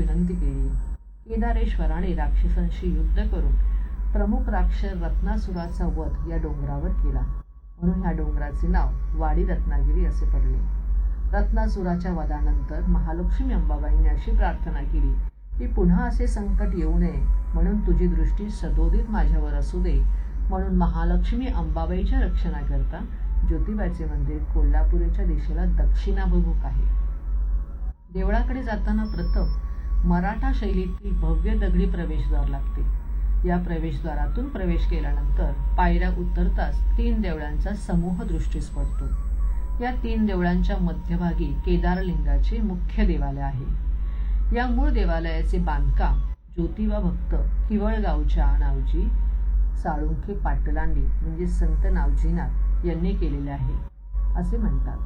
विनंती केली. केदारेश्वराने राक्षसांशी युद्ध करून प्रमुख राक्षस रत्नासुराचा वध या डोंगरावर केला, म्हणून ह्या डोंगराचे नाव वाडी रत्नागिरी असे पडले. रत्नासुराच्या वधानंतर महालक्ष्मी अंबाबाईंनी अशी प्रार्थना केली की पुन्हा असे संकट येऊ नये, म्हणून तुझी दृष्टी सदोदित माझ्यावर असू दे. म्हणून महालक्ष्मी अंबाबाईच्या रक्षणाकरता ज्योतिबाचे मंदिर कोल्हापूरच्या दिशेला दक्षिणाभिमुख आहे. देवळाकडे जाताना प्रथम मराठा शैलीतील भव्य दगडी प्रवेशद्वार लागते. या प्रवेशद्वारातून प्रवेश केल्यानंतर पायऱ्या उतरताच 3 देवळांचा समूह दृष्टीस पडतो. या 3 देवळांच्या मध्यभागी केदारलिंगाचे मुख्य देवालय आहे. या मूळ देवालयाचे बांधकाम ज्योतिबा भक्त किवळगावच्या नावजी साळुंखे पाटलांनी म्हणजे संत नावजीनाथ यांनी केलेले आहे असे म्हणतात.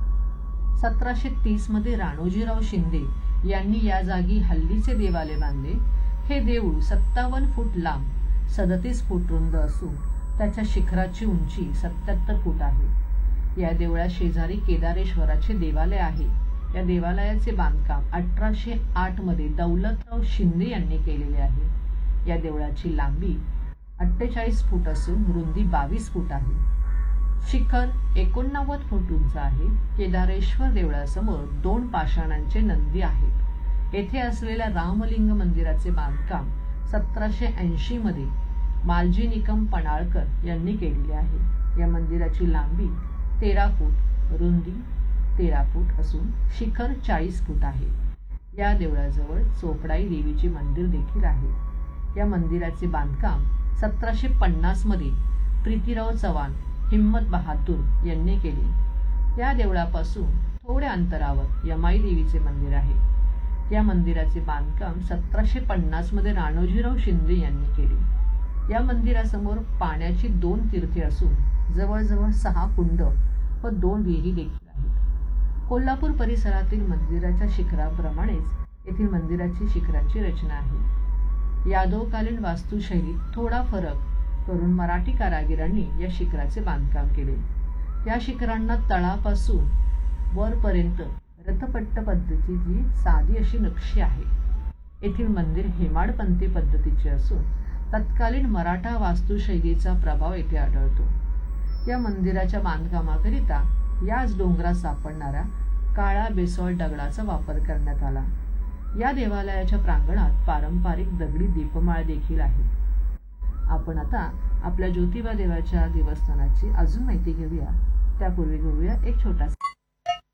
1730 मध्ये राणोजीराव शिंदे यांनी या जागी हल्लीचे देवालय बांधले. हे देऊळ 57 फूट लांब, 37 फूट रुंद असून त्याच्या शिखराची उंची 77 फूट आहे. या देवळा शेजारी केदारेश्वराचे देवालय आहे. या देवालयाचे बांधकाम 1808 मध्ये दौलतराव शिंदे यांनी केलेले आहे. या देवळाची लांबी 48 फूट असून रुंदी 22 फूट आहे. शिखर 89 फूट उंच आहे. केदारेश्वर देवळासमोर 2 पाषाणांचे नंदी आहेत. येथे असलेल्या रामलिंग मंदिराचे बांधकाम 1780 मध्ये मालजी निकम पणाळकर यांनी केलेले आहे. या मंदिराची लांबी 13 फूट, रुंदी 13 फूट असून शिखर 40 फूट आहे. या देवळाजवळ चोपडाई देवीचे मंदिर देखील आहे. या मंदिराचे बांधकाम 1750 मध्ये प्रीतीराव चव्हाण हिम्मत बहादूर यांनी केले. या देवळापासून थोड्या अंतरावर यमाई देवीचे मंदिर आहे. या मंदिराचे बांधकाम 1750 मध्ये राणोजीराव शिंदे यांनी केले. या मंदिरासमोर पाण्याची 2 तीर्थे असून जवळजवळ 6 कुंड व 2 विहिरी देखील आहेत. कोल्हापूर परिसरातील मंदिराच्या शिखराप्रमाणेच येथील मंदिराची शिखराची रचना आहे. यादवकालीन वास्तुशैलीत थोडा फरक करून मराठी कारागिरांनी या शिखराचे बांधकाम केले. या शिखरांना तळापासून वरपर्यंत रथपट्ट पद्धतीची साधी अशी नक्षी आहे. येथील मंदिर हेमाडपंथी पद्धतीचे असून तत्कालीन मराठा वास्तुशैलीचा प्रभाव येथे आढळतो. या मंदिराच्या बांधकामाकरिता याच डोंगरात सापडणाऱ्या काळा बेसॉल्ट दगडाचा वापर करण्यात आला. या देवालयाच्या प्रांगणात पारंपरिक दगडी दीपमाळ देखील आहे. आपण आता आपल्या ज्योतिबा देवाच्या देवस्थानाची अजून माहिती घेऊया. त्यापूर्वी घेऊया एक छोटासा